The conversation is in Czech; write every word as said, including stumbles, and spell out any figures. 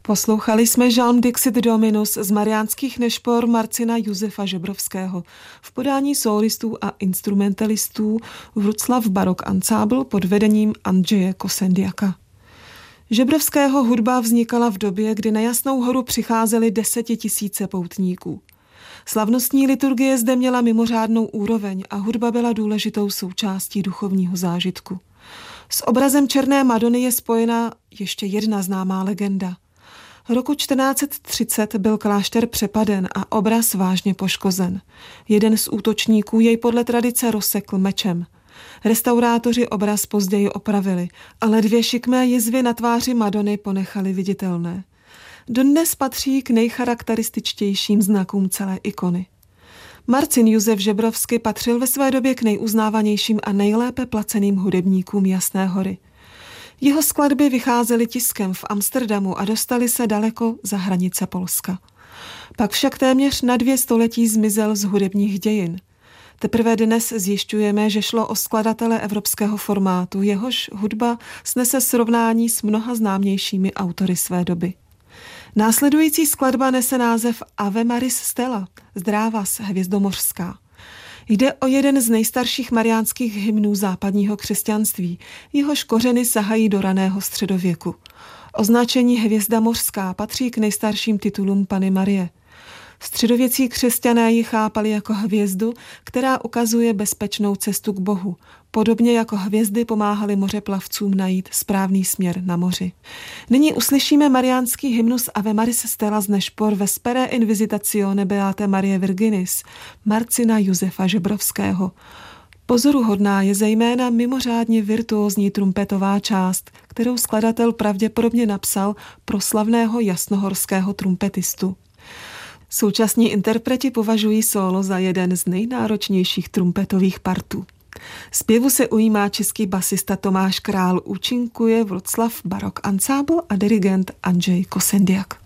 Poslouchali jsme Žalm Dixit Dominus z Mariánských nešpor Marcina Josefa Žebrovského v podání sólistů a instrumentalistů Wroclaw Baroque Ensemble pod vedením Andrzeje Kosendiaka. Žebrovského hudba vznikala v době, kdy na Jasnou horu přicházeli desetitisíce poutníků. Slavnostní liturgie zde měla mimořádnou úroveň a hudba byla důležitou součástí duchovního zážitku. S obrazem Černé Madony je spojena ještě jedna známá legenda. Roku čtrnáct set třicet byl klášter přepaden a obraz vážně poškozen. Jeden z útočníků jej podle tradice rozsekl mečem. Restaurátoři obraz později opravili, ale dvě šikmé jizvy na tváři Madony ponechali viditelné. Dodnes patří k nejcharakterističtějším znakům celé ikony. Marcin Josef Žebrovský patřil ve své době k nejuznávanějším a nejlépe placeným hudebníkům Jasné hory. Jeho skladby vycházely tiskem v Amsterdamu a dostaly se daleko za hranice Polska. Pak však téměř na dvě století zmizel z hudebních dějin. Teprve dnes zjišťujeme, že šlo o skladatele evropského formátu, jehož hudba snese srovnání s mnoha známějšími autory své doby. Následující skladba nese název Ave Maris Stella, Zdrávas, hvězdomořská. Jde o jeden z nejstarších mariánských hymnů západního křesťanství, jehož kořeny sahají do raného středověku. Označení hvězda mořská patří k nejstarším titulům Panny Marie. Středověcí křesťané ji chápali jako hvězdu, která ukazuje bezpečnou cestu k Bohu. Podobně jako hvězdy pomáhaly mořeplavcům najít správný směr na moři. Nyní uslyšíme mariánský hymnus Ave Maris Stella z nešpor Vespere in Visitazione Beate Marie Virginis Marcina Josefa Žebrovského. Pozoruhodná je zejména mimořádně virtuózní trumpetová část, kterou skladatel pravděpodobně napsal pro slavného jasnohorského trumpetistu. Současní interpreti považují sólo za jeden z nejnáročnějších trumpetových partů. Zpěvu se ujímá český basista Tomáš Král, účinkuje Wroclaw Baroque Ensemble a dirigent Andrzej Kosendiak.